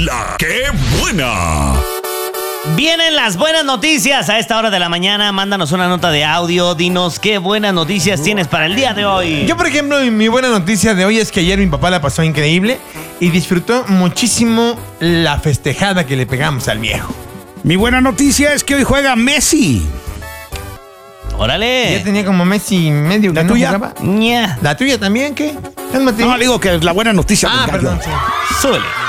La ¡Qué buena! Vienen las buenas noticias a esta hora de la mañana. Mándanos una nota de audio. Dinos qué buenas noticias tienes para el día de hoy. Yo, por ejemplo, mi buena noticia de hoy es que ayer mi papá la pasó increíble y disfrutó muchísimo la festejada que le pegamos al viejo. Mi buena noticia es que hoy juega Messi. ¡Órale! Ya tenía como mes y medio que ¿La no tuya? jugaba. Ña. ¿La tuya también? ¿Qué? Cálmate. No, digo que es la buena noticia. Ah, del gallo. perdón, sí. Súbele.